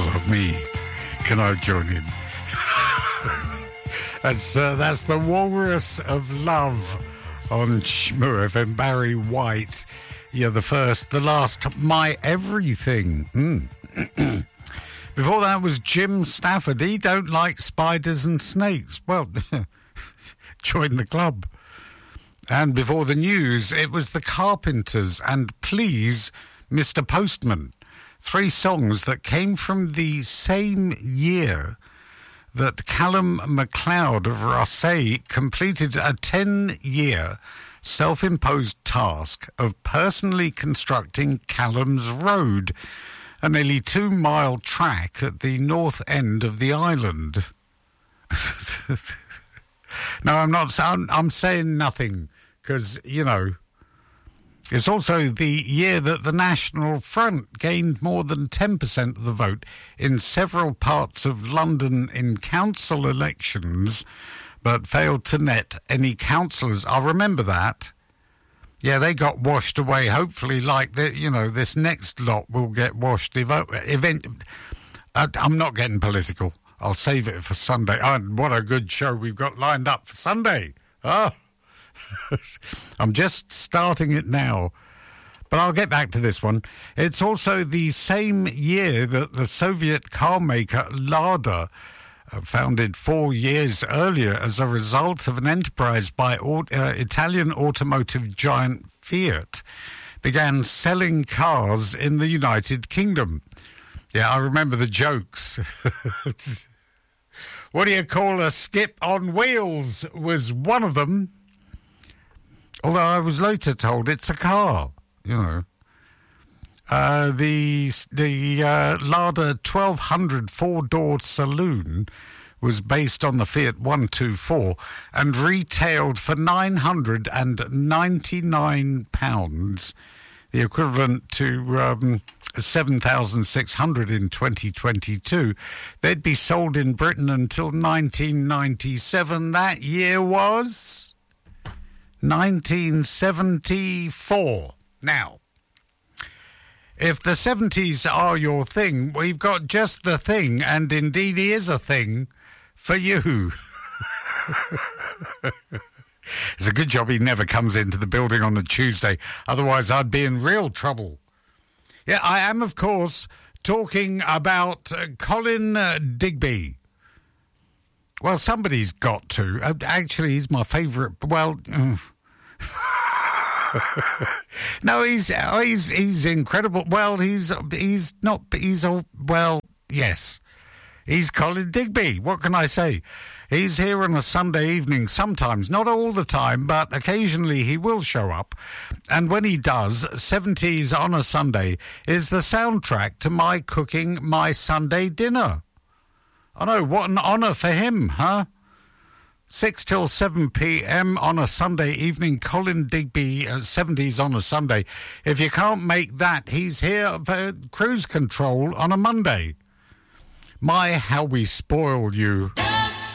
Follow me. Can I join in? That's the Walrus of Love on Shmoo FM. Barry White. Yeah, the first, the last, my everything. Before that was Jim Stafford. He don't like spiders and snakes. Well, join the club. And before the news, it was the Carpenters and Please, Mr. Postman. 3 songs that came from the same year that Callum MacLeod of Rossay completed a 10-year self-imposed task of personally constructing Callum's Road, a nearly 2-mile track at the north end of the island. No, I'm saying nothing, because, you know, it's also the year that the National Front gained more than 10% of the vote in several parts of London in council elections, but failed to net any councillors. I remember that. Yeah, they got washed away. Hopefully, like, this next lot will get washed. I'm not getting political. I'll save it for Sunday. Oh, what a good show we've got lined up for Sunday. Oh. I'm just starting it now, but I'll get back to this one. It's also the same year that the Soviet car maker Lada, founded 4 years earlier as a result of an enterprise by Italian automotive giant Fiat, began selling cars in the United Kingdom. Yeah, I remember the jokes. What do you call a skip on wheels was one of them. Although I was later told it's a car, you know. The Lada 1200 4-door saloon was based on the Fiat 124 and retailed for £999, the equivalent to 7,600 in 2022. They'd be sold in Britain until 1997. That year was 1974. Now, if the 70s are your thing, we've got just the thing, and indeed he is a thing, for you. It's a good job he never comes into the building on a Tuesday, otherwise I'd be in real trouble. Yeah, I am, of course, talking about Colin Digby. Well, somebody's got to. Actually, he's my favourite. Well, no, he's incredible. Well, he's yes, he's Colin Digby. What can I say? He's here on a Sunday evening sometimes, not all the time, but occasionally he will show up. And when he does, 70s on a Sunday is the soundtrack to my cooking my Sunday dinner. I know, what an honour for him, huh? 6 till 7 p.m. on a Sunday evening, Colin Digby, 70s on a Sunday. If you can't make that, he's here for cruise control on a Monday. My, how we spoil you.